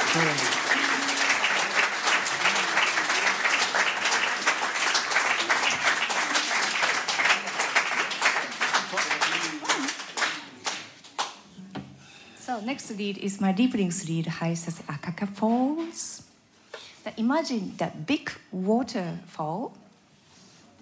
So next lead is my Lieblingslied, heißt das Akaka Falls. Now imagine that big waterfall